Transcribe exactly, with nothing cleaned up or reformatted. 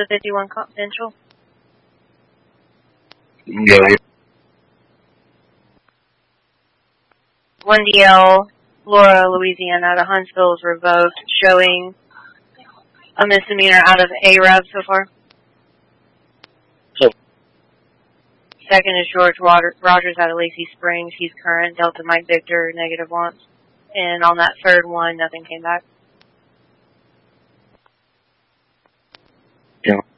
Delta fifty-one Confidential. Yeah. one D L, Laura, Louisiana. The Huntsville is revoked, showing a misdemeanor out of A R E V so far. So, Second is George Rogers out of Lacey Springs. He's current. Delta Mike Victor, negative once. And on that third one, nothing came back. yeah.